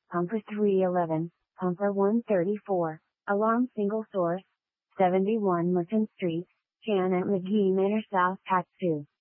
Pumper 311, Pumper 134, Alarm Single Source, 71 Merton Street, Janet McGee Manor South Pat 2.